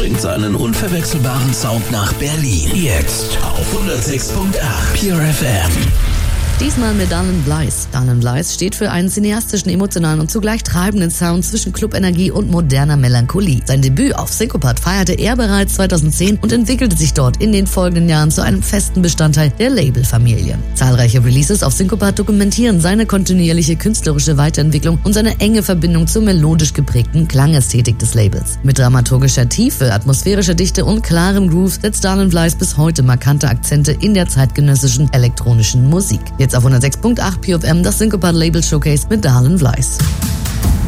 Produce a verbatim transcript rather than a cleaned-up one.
bringt seinen unverwechselbaren Sound nach Berlin. Jetzt auf hundertsechs Komma acht Pure F M. Diesmal mit Darlin Blies. Darlin Blies steht für einen cineastischen, emotionalen und zugleich treibenden Sound zwischen Clubenergie und moderner Melancholie. Sein Debüt auf Syncopat feierte er bereits zweitausendzehn und entwickelte sich dort in den folgenden Jahren zu einem festen Bestandteil der Labelfamilie. Zahlreiche Releases auf Syncopat dokumentieren seine kontinuierliche künstlerische Weiterentwicklung und seine enge Verbindung zur melodisch geprägten Klangästhetik des Labels. Mit dramaturgischer Tiefe, atmosphärischer Dichte und klarem Groove setzt Darlin Blies bis heute markante Akzente in der zeitgenössischen elektronischen Musik. Jetzt auf hundertsechs Komma acht P F M das Syncopat Label Showcase mit Darlin Blies.